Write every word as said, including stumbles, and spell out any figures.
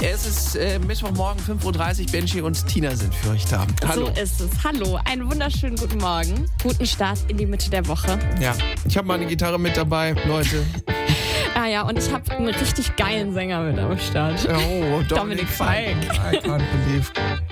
Es ist äh, Mittwochmorgen, fünf Uhr dreißig. Benji und Tina sind für euch da. Hallo. So ist es. Hallo, einen wunderschönen guten Morgen. Guten Start in die Mitte der Woche. Ja, ich habe meine Gitarre mit dabei, Leute. Ah ja, und ich habe einen richtig geilen Sänger mit am Start. Oh, Dominik Dominik Feick. I can't believe.